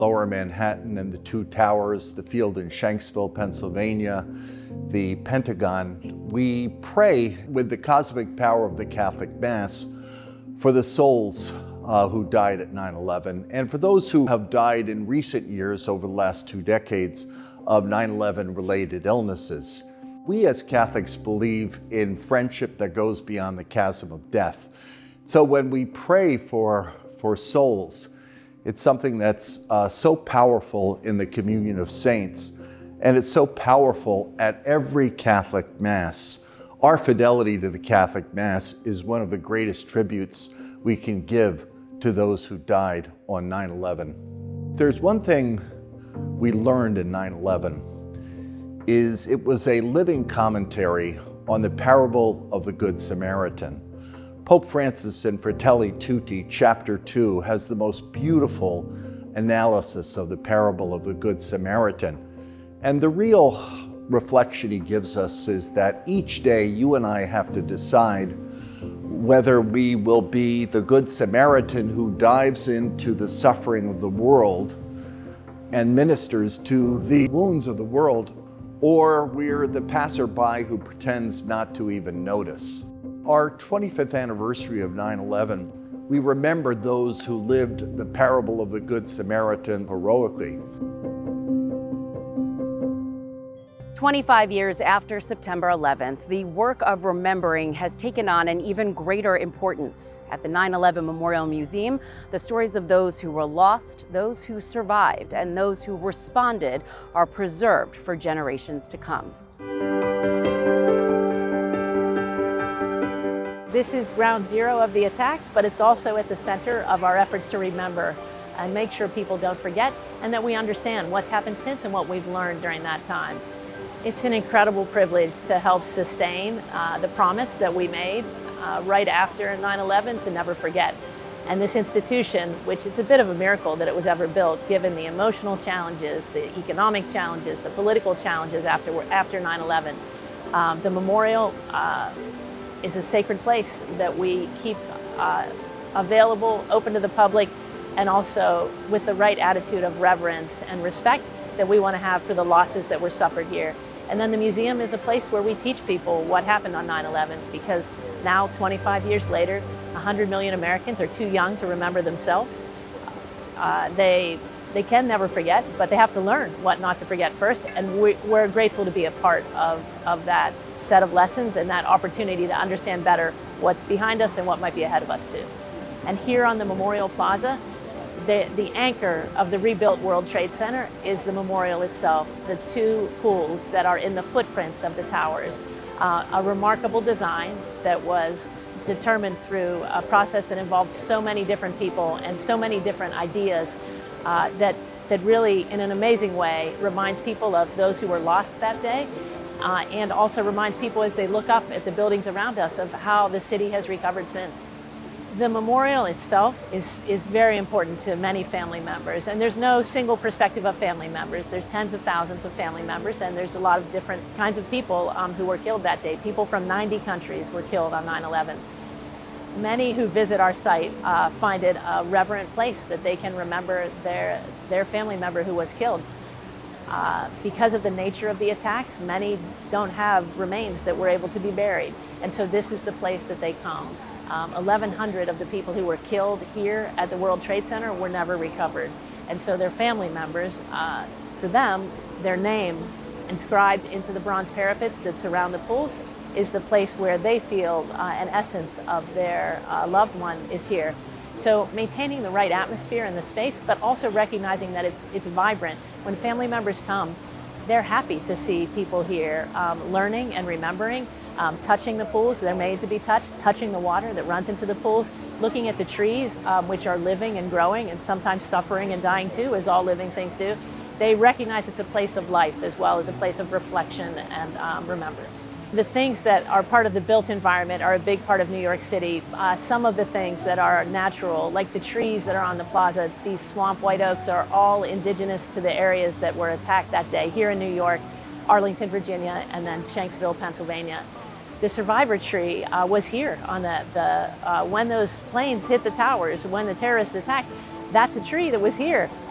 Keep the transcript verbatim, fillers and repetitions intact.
Lower Manhattan and the two towers, the field in Shanksville, Pennsylvania, the Pentagon. We pray with the cosmic power of the Catholic Mass for the souls uh, who died at nine eleven, and for those who have died in recent years over the last two decades of nine eleven related illnesses. We as Catholics believe in friendship that goes beyond the chasm of death. So when we pray for, for souls, it's something that's uh, so powerful in the communion of saints, and it's so powerful at every Catholic Mass. Our fidelity to the Catholic Mass is one of the greatest tributes we can give to those who died on nine eleven. There's one thing we learned in nine eleven, is it was a living commentary on the parable of the Good Samaritan. Pope Francis in Fratelli Tutti, chapter two, has the most beautiful analysis of the parable of the Good Samaritan. And the real reflection he gives us is that each day you and I have to decide whether we will be the Good Samaritan who dives into the suffering of the world and ministers to the wounds of the world, or we're the passerby who pretends not to even notice. Our twenty-fifth anniversary of nine eleven, we remember those who lived the parable of the Good Samaritan heroically. twenty-five years after September eleventh, the work of remembering has taken on an even greater importance. At the nine eleven Memorial Museum, the stories of those who were lost, those who survived, and those who responded are preserved for generations to come. This is ground zero of the attacks, but it's also at the center of our efforts to remember and make sure people don't forget, and that we understand what's happened since and what we've learned during that time. It's an incredible privilege to help sustain uh, the promise that we made uh, right after nine eleven to never forget. And this institution, which it's a bit of a miracle that it was ever built, given the emotional challenges, the economic challenges, the political challenges after, after nine eleven. Um, the memorial uh, is a sacred place that we keep uh, available, open to the public, and also with the right attitude of reverence and respect that we want to have for the losses that were suffered here. And then the museum is a place where we teach people what happened on nine eleven, because now, twenty-five years later, one hundred million Americans are too young to remember themselves. Uh, they, they can never forget, but they have to learn what not to forget first, and we, we're grateful to be a part of, of that set of lessons and that opportunity to understand better what's behind us and what might be ahead of us too. And here on the Memorial Plaza, The, the anchor of the rebuilt World Trade Center is the memorial itself, the two pools that are in the footprints of the towers. Uh, a remarkable design that was determined through a process that involved so many different people and so many different ideas uh, that, that really, in an amazing way, reminds people of those who were lost that day, uh, and also reminds people as they look up at the buildings around us of how the city has recovered since. The memorial itself is, is very important to many family members, and there's no single perspective of family members. There's tens of thousands of family members, and there's a lot of different kinds of people um, who were killed that day. People from ninety countries were killed on nine eleven. Many who visit our site uh, find it a reverent place that they can remember their, their family member who was killed. Uh, because of the nature of the attacks, many don't have remains that were able to be buried, and so this is the place that they come. Um, eleven hundred of the people who were killed here at the World Trade Center were never recovered. And so their family members, uh, for them, their name inscribed into the bronze parapets that surround the pools is the place where they feel uh, an essence of their uh, loved one is here. So maintaining the right atmosphere in the space, but also recognizing that it's, it's vibrant. When family members come, they're happy to see people here um, learning and remembering. Um, touching the pools, they're made to be touched, touching the water that runs into the pools, looking at the trees, um, which are living and growing and sometimes suffering and dying too, as all living things do. They recognize it's a place of life as well as a place of reflection and um, remembrance. The things that are part of the built environment are a big part of New York City. Uh, some of the things that are natural, like the trees that are on the plaza, these swamp white oaks are all indigenous to the areas that were attacked that day, here in New York, Arlington, Virginia, and then Shanksville, Pennsylvania. The survivor tree uh, was here on the, the uh, when those planes hit the towers, when the terrorists attacked, that's a tree that was here.